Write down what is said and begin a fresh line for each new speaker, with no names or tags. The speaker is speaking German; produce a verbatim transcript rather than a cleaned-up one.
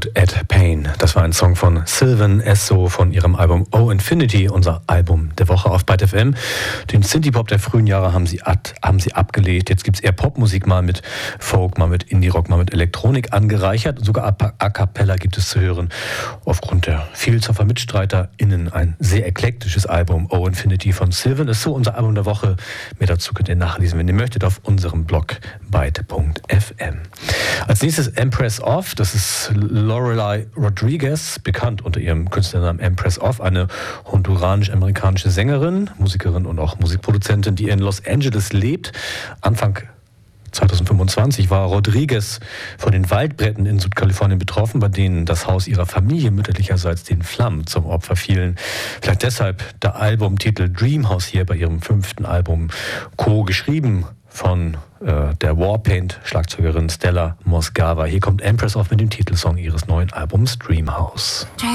Good at Pain. Das war ein Song von Sylvan Esso von ihrem Album Oh Infinity, unser Album der Woche auf Byte F M. Den Synthie-Pop der frühen Jahre haben sie, ad, haben sie abgelegt. Jetzt gibt es eher Popmusik, mal mit Folk, mal mit Indie-Rock, mal mit Elektronik angereichert. Sogar a, a cappella gibt es zu hören. Aufgrund der Vielzahl von MitstreiterInnen ein sehr eklektisches Album Oh Infinity von Sylvan Esso, unser Album der Woche. Mehr dazu könnt ihr nachlesen, wenn ihr möchtet, auf unserem Blog byte punkt f m. Als nächstes Empress Off, das ist Lorelei Rodriguez, bekannt unter ihrem Künstlernamen Empress Off, eine honduranisch-amerikanische Sängerin, Musikerin und auch Musikproduzentin, die in Los Angeles lebt. Anfang zwanzig fünfundzwanzig war Rodriguez von den Waldbränden in Südkalifornien betroffen, bei denen das Haus ihrer Familie mütterlicherseits den Flammen zum Opfer fielen. Vielleicht deshalb der Albumtitel Dream House hier bei ihrem fünften Album, co-geschrieben von äh, der Warpaint-Schlagzeugerin Stella Mosgava. Hier kommt Empress Off mit dem Titelsong ihres neuen Albums Dream House.